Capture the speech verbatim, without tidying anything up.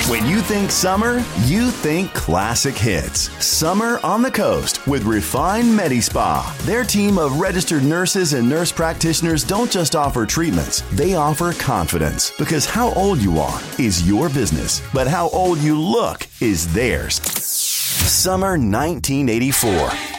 When you think summer, you think classic hits. Summer on the Coast with Refine Medi-Spa. Their team of registered nurses and nurse practitioners don't just offer treatments, they offer confidence. Because how old you are is your business, but how old you look is theirs. Summer nineteen eighty-four.